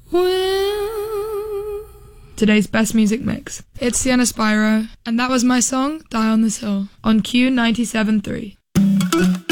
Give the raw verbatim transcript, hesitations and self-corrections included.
Will. Today's best music mix. It's Sienna Spyro, and that was my song, Die on This Hill, on Q ninety-seven point three.